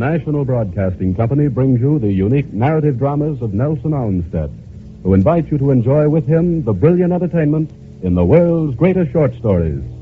National Broadcasting Company brings you the unique narrative dramas of Nelson Olmsted, who invites you to enjoy with him the brilliant entertainment in the world's greatest short stories.